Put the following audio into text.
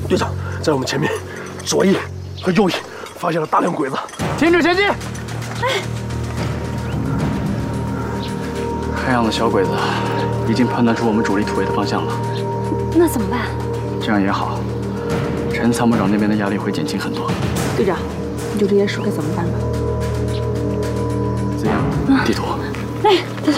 队长，在我们前面，左翼和右翼发现了大量鬼子， 停止前进！黑样的小鬼子已经判断出我们主力突围的方向了。 那怎么办？ 这样也好，陈参谋长那边的压力会减轻很多。 队长，你就直接说该怎么办吧。 怎样？地图。 哎，队长。